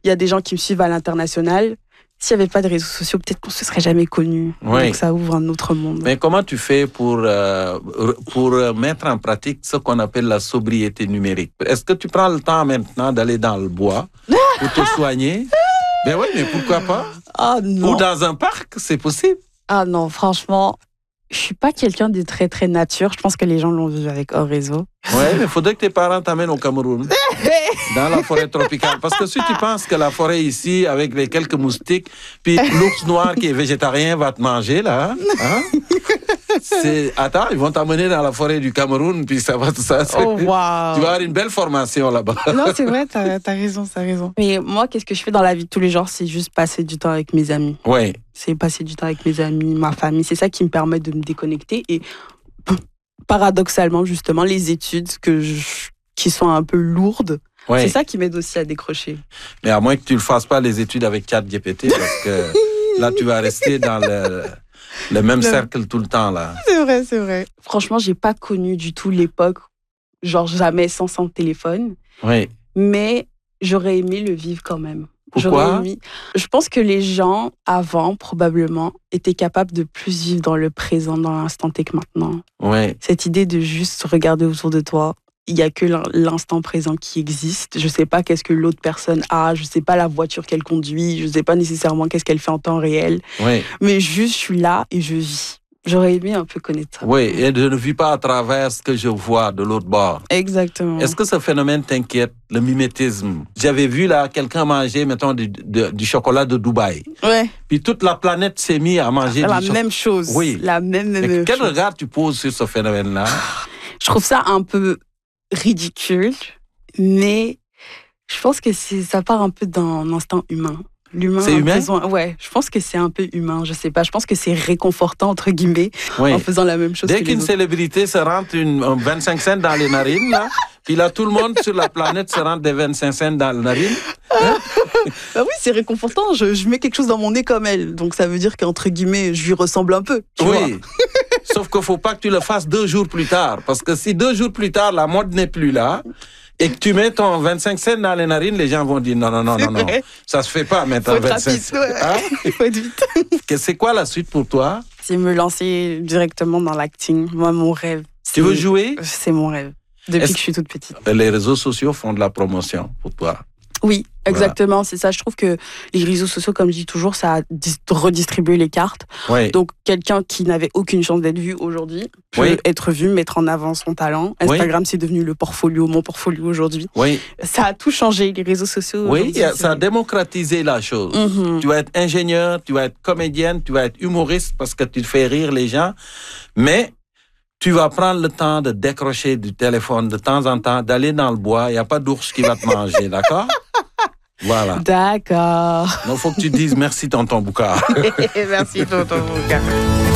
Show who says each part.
Speaker 1: Il y a des gens qui me suivent à l'international. S'il n'y avait pas de réseaux sociaux, peut-être qu'on ne se serait jamais connus.
Speaker 2: Oui.
Speaker 1: Donc ça ouvre un autre monde.
Speaker 2: Mais comment tu fais pour mettre en pratique ce qu'on appelle la sobriété numérique? Est-ce que tu prends le temps maintenant d'aller dans le bois pour te soigner? Ben oui, mais pourquoi pas?
Speaker 1: Ah non.
Speaker 2: Ou dans un parc, c'est possible.
Speaker 1: Ah non, franchement, je suis pas quelqu'un de très très nature. Je pense que les gens l'ont vu avec hors réseau.
Speaker 2: Ouais, mais il faudrait que tes parents t'amènent au Cameroun, dans la forêt tropicale. Parce que si tu penses que la forêt ici, avec les quelques moustiques, puis l'ours noir qui est végétarien va te manger, là, hein? Attends, ils vont t'amener dans la forêt du Cameroun, puis ça va tout ça.
Speaker 1: Oh, wow.
Speaker 2: Tu vas avoir une belle formation là-bas.
Speaker 1: Non, c'est vrai, t'as raison. Mais moi, qu'est-ce que je fais dans la vie de tous les jours? C'est juste passer du temps avec mes amis.
Speaker 2: Oui.
Speaker 1: C'est passer du temps avec mes amis, ma famille. C'est ça qui me permet de me déconnecter. Et paradoxalement, justement, les études qui sont un peu lourdes,
Speaker 2: Oui.
Speaker 1: c'est ça qui m'aide aussi à décrocher.
Speaker 2: Mais à moins que tu ne fasses pas les études avec ChatGPT, parce que là, tu vas rester dans le même cercle tout le temps, là.
Speaker 1: C'est vrai. Franchement, j'ai pas connu du tout l'époque, genre jamais sans téléphone.
Speaker 2: Oui.
Speaker 1: Mais j'aurais aimé le vivre quand même.
Speaker 2: Pourquoi?
Speaker 1: Je pense que les gens, avant, probablement, étaient capables de plus vivre dans le présent, dans l'instant T que maintenant.
Speaker 2: Oui.
Speaker 1: Cette idée de juste regarder autour de toi, il n'y a que l'instant présent qui existe. Je ne sais pas qu'est-ce que l'autre personne a, je ne sais pas la voiture qu'elle conduit, je ne sais pas nécessairement qu'est-ce qu'elle fait en temps réel.
Speaker 2: Oui.
Speaker 1: Mais juste, je suis là et je vis. J'aurais aimé un peu connaître ça.
Speaker 2: Oui, et je ne vis pas à travers ce que je vois de l'autre bord.
Speaker 1: Exactement.
Speaker 2: Est-ce que ce phénomène t'inquiète, le mimétisme? J'avais vu là quelqu'un manger, mettons, du chocolat de Dubaï.
Speaker 1: Ouais.
Speaker 2: Puis toute la planète s'est mise à manger
Speaker 1: la même chose.
Speaker 2: Oui.
Speaker 1: La même
Speaker 2: Quel
Speaker 1: chose.
Speaker 2: regard tu poses sur ce phénomène-là?
Speaker 1: Je trouve ça un peu ridicule, mais je pense que ça part un peu d'un instinct humain. L'humain
Speaker 2: c'est humain?
Speaker 1: Ouais, je pense que c'est un peu humain, je sais pas. Je pense que c'est réconfortant, entre guillemets,
Speaker 2: Oui.
Speaker 1: en faisant la même chose
Speaker 2: Dès
Speaker 1: que
Speaker 2: qu'une
Speaker 1: les autres.
Speaker 2: célébrité se rentre un 25 cents dans les narines, là, puis là, tout le monde sur la planète se rentre des 25 cents dans les narines. Hein?
Speaker 1: Bah oui, c'est réconfortant. Je mets quelque chose dans mon nez comme elle. Donc ça veut dire qu'entre guillemets, je lui ressemble un peu. Tu vois.
Speaker 2: Sauf qu'il ne faut pas que tu le fasses 2 jours plus tard. Parce que si 2 jours plus tard, la mode n'est plus là, et que tu mets ton 25 cents dans les narines, les gens vont dire non. Ça se fait pas mettre un 25 cents.
Speaker 1: Il faut être vite.
Speaker 2: C'est quoi la suite pour toi?
Speaker 1: C'est me lancer directement dans l'acting. Moi, mon rêve.
Speaker 2: Tu veux jouer?
Speaker 1: C'est mon rêve. Depuis que je suis toute petite.
Speaker 2: Les réseaux sociaux font de la promotion pour toi.
Speaker 1: Oui, exactement, c'est ça. Je trouve que les réseaux sociaux, comme je dis toujours, ça a redistribué les cartes.
Speaker 2: Oui.
Speaker 1: Donc, quelqu'un qui n'avait aucune chance d'être vu aujourd'hui peut être vu, mettre en avant son talent. Instagram, c'est devenu le portfolio, mon portfolio aujourd'hui.
Speaker 2: Oui.
Speaker 1: Ça a tout changé, les réseaux sociaux.
Speaker 2: Oui, ça a démocratisé la chose.
Speaker 1: Mm-hmm.
Speaker 2: Tu vas être ingénieur, tu vas être comédienne, tu vas être humoriste parce que tu fais rire les gens. Mais tu vas prendre le temps de décrocher du téléphone de temps en temps, d'aller dans le bois. Il n'y a pas d'ours qui va te manger, d'accord? Voilà.
Speaker 1: D'accord.
Speaker 2: Donc, il faut que tu dises merci, tonton Boucard.
Speaker 1: Merci, tonton Boucard.